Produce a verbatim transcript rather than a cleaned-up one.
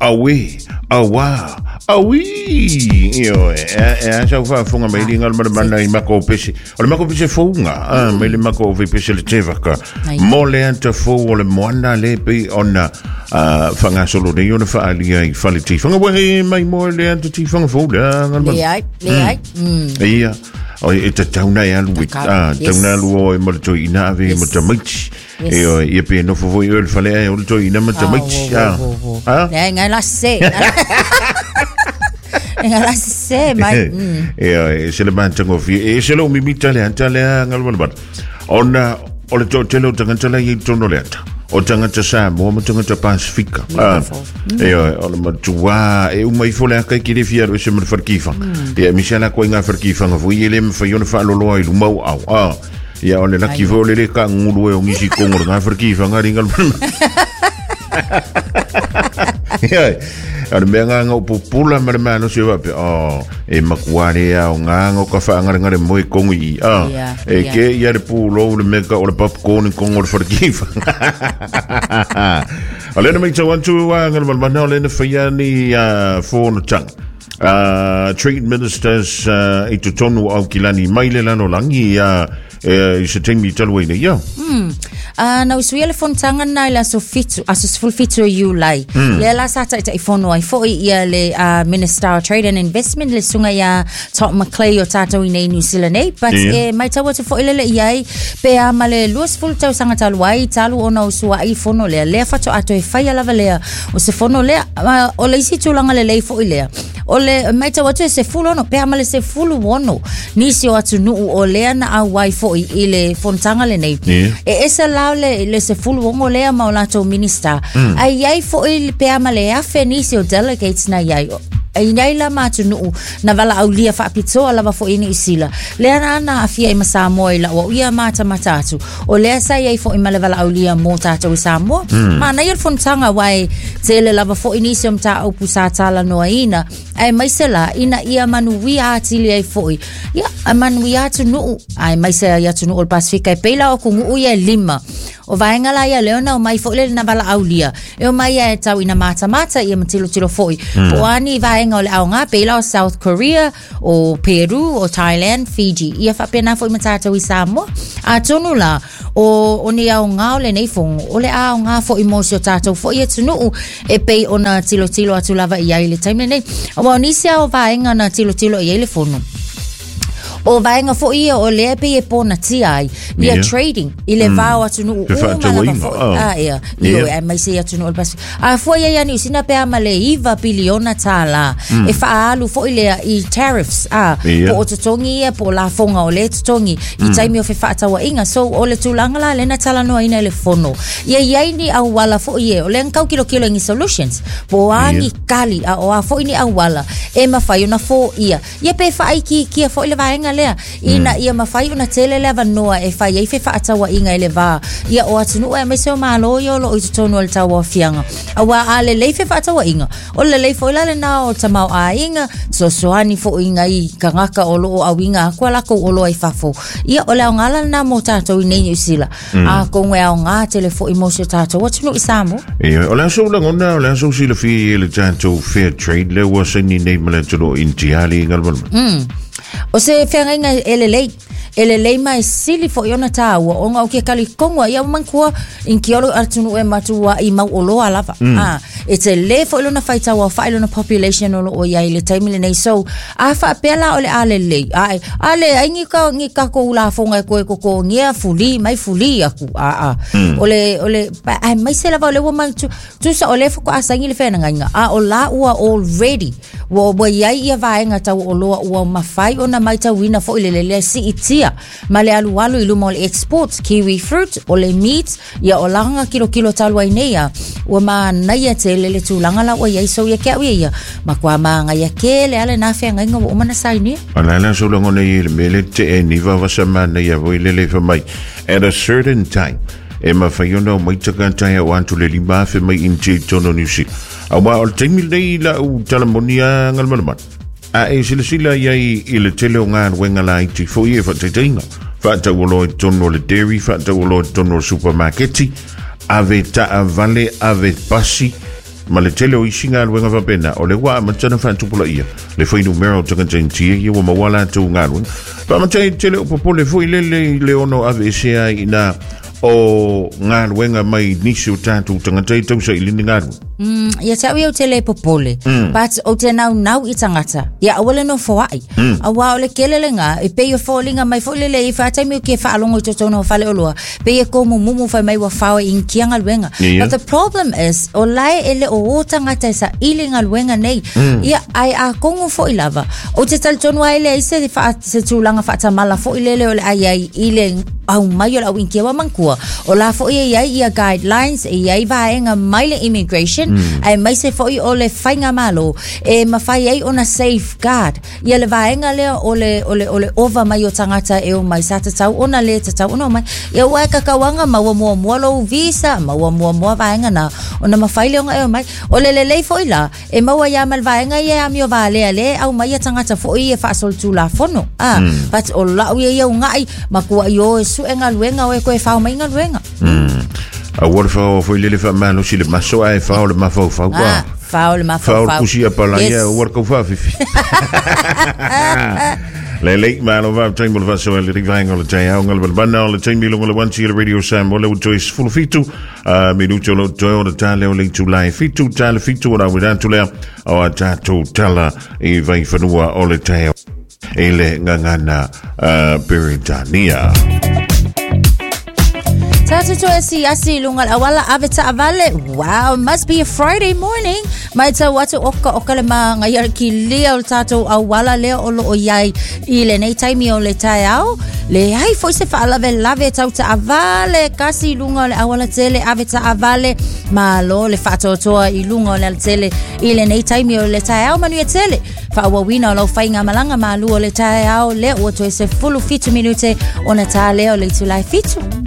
awe, awa, awi. Yo, eh, sa fa funga mai dingal mana i mako pesi. O mako pesi funga, ah, mai le mako ve pesi le teva ka. Mole anta fo le moana le pe ona fanga solo de yona fa ali ai faliti. Fanga we mai mole anta ti fanga fo da ngal. Le ai, le ai. Ia. O e te tauna e alu ah tauna lu o e mo to ina ave mo to michi e o e pe no fo yo le fale e o to ina mo to michi ah ah e ngai la se ngai la se mai e o e se le mantango fi e se lo mi mitale antale ngal bon bat ona o le to telo tanga tala i to no leta o tanga ta sa mo mo tanga ta Pasifika ah e o ma tua e o mai fole ka ki le fiero se mo farkifa e mi sala ko nga farkifa nga fu ile me fa yo fa lo lo i lu mau au ah ya ole la ki vole le ka ngulu e o ngisi ko nga farkifa nga ringal ya ar me nga nga popula mer mano se va oh e makuare a nga nga ka fa nga nga mo i kongi ah e ke ya de pulo le me ka o popcorn con o forgive ale me tsa want to nga mal mana le fa ya ni for no tang uh trade ministers uh ito tonu au kilani maile lano langi ya e se temi talwe ne ya mm ah na usuele fontanga na la so fitu aso full fitu you lai le la sata ita ifono ai fo ia le minister trade and investment le sunga ya Top Macleay o tato i nei New Zealand but e mai tawa te fo ile le iai pe amale luas full tau sanga talwai talu ona usua i fono le le fato ato e fai lava le o se fono le o le isi tulanga le le fo ile o le mai tawa te se full ono pe amale se full wono nisi o atu nu o le na a wai fo i le fontanga le nei e esa lao le le se full wono le ma o lato minister ai ai fo i pe amale a fenisi o delegates na iai ai nei la matu nu na vala aulia fa pizzo lava fo ini isila le ana afia i Samoa la o ia mata matatu o le sa ia fo i mala vala aulia mo tatu Samoa ma na ia fontanga wai tele lava fo ini sim ta o pusata la no ina ai mai sela ina ia manu wi atili ai fo ia manu wi atu nu ai mai se ia tu nu o Pasifika pela o kungu ia lima o vaenga la ia leona o mai fo le na vala aulia e o mai e tau ina mata mata ia matilo tilo fo o ani vaenga o le aunga pela o South Korea o Peru o Thailand Fiji ia fa pena fo matata wi Samoa a tonu la o o ni aunga o le nei fo o le aunga fo i mo so tato fo ia tunu e pe ona tilo tilo atu lava ia ile time nei o ni sia o vaenga na tilo tilo ia ile fo no o vaenga fo ia o le pe e pona ti ai ia trading ile vao atu no o ah ia io e mai se atu no pas a fo ia ia ni sina pe amale iva biliona tala e fa alu fo ile i tariffs ah po totongi e po la fonga o le totongi i taimi o fe fa tawa inga so o le tulanga la le na tala no ina le fono ia ia ni au wala fo ia o le nkau kilo kilo ngi solutions po ani kali a o a fo ini au wala e ma fa una fo ia ia pe fa iki ki fo ile vaenga lea ina ia mafai una tele leva noa e fai e fe fa atawa inga ele va ia o atunu e me se malo yo lo i tonu al tawa fianga awa ale le fe fa atawa inga o le le fo le na o tamau a inga so soani fo inga i kangaka o lo a winga ko la ko o lo ai fafo ia o le ngala na mo tato i nei usila a ko ngue o nga tele fo i mo se tato what's no isamo e o la so la ngona o la so sila fi le tato fair trade le was ni nei mala to in tiali ngalbal mm o se fenga ele lei ele lei mai sili fo yona tawa o nga o ke kali kongo ia mankua in kiolo artunu e matua i mau olo alava ah it's a le fo lona faita wa fa lona population o o ia ile time nei so a fa pela ole ale le ai ale aingi ka ngi ka ko la fonga ko ko ko ngia fuli mai fuli aku a a ole ole ai mai se lava ole wo man tu tu sa ole fo ko asangi le fena nga a o la u already wo bo ia ia va nga ta o lo u mafai ona mai ta wina fo ile le si itia male alu alu ilu mol export kiwi fruit ole meat ya olanga kilo kilo talwa inea wa ma na ya tele le tulanga la wa ya so ya ka wi ya makwa manga ya kele ale na fe nga ngo mana sai ni ala la so longo ne mele te e ni va va semana ya vo ile le fa mai at a certain time e ma fa yono mai taka tai wa tu le lima fe mai in che tono ni si awa o te mil dei la u talamonia ngal malmat a e sila sila ya i ile tele o nga wenga la i fo ye fa te tinga fa ta wo tono le dairy fa ta wo tono supermarket ave ta avale ave pasi ma le tele o isinga luenga vapena o le wa matana fa tupula ia le foi numero tanga tentia ia wa mawala tu ngalu pa matai tele o popole foi le le le ono ave sia ina o ngaluenga mai nisi o tatu tangata i tausa i lini ngalu. Mm, ia tau iau te le popole, mm. but o te nau nau i tangata, ia awale no fawai. Mm. Awa o le kelele ngā, e pei o fōlinga mai fōle le i whātaimi o ke whaalongo i totono o whale oloa, pei e kōmu mumu whai mai wa whawa i nkia ngaluenga. Yeah. But the problem is, o lai ele o o tangata e sa ili ngaluenga nei, mm. ia ai a kongo fo i lava. O te talitonu ai le i se se tūlanga whaatamala fo i lele o le ai ai i le au mai o la winkia wa mankua. O la fo i ai ia guidelines, i ai vaenga mai le immigration, Mm. ai mai se foi o le whainga malo e mawhai ai ona safeguard ia le vaenga leo o le, o le, o le ova mai o tangata e o mai sa tatau ona le tatau ona mai ia ua kakawanga maua mua mua lo visa maua mua mua vaenga na ona mawhai leo nga e o mai o le le lei foi la e maua ia mal vaenga ia ami o valea le au mai a tangata foi e whaasol tu la fono ah, mm. but o lau ia ia ungai makua i o e su e ngaluenga o e koe whao mai ngaluenga mm. A wala fa foi lele fa malo si le maso ai fa le mafau fa qua. Fa le mafau fa. Fa pusia pa la ia wala ko fa fifi. Le le malo va time vol va so le rivanga le tai au ngal bana le time lo le one zero radio sam le choice full fitu a minuto lo to le tale o le tu live fitu tale fitu ora we dan tu le o ta tu tala e vai fanua o le tai ele ngangana Peritania. Tatu to esi asi lungal awala aveta avale. Wow, must be a Friday morning. Mai ta watu oka oka le ma ngayar ki leo tatu awala leo olo o yai ile nei taimi o le tai au. Le hai foi se fa lave lave tau ta avale kasi lungal awala tele aveta avale ma lo le fato toa i lungal le tele ile nei taimi o le tai au manu tele. Fa wawina lo fainga malanga ma lu o le tai au le o to se fulu fitu minute ona ta leo le tu lai fitu.